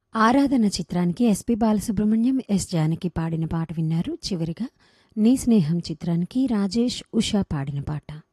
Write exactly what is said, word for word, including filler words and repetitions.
ఆరాధన చిత్రానికి SP Balasubrahmanyam, yes Janaki పాడిన పాట విన్నారు. చివరిగా నీ స్నేహం చిత్రానికి రాజేష్, ఉషా పాడిన పాట.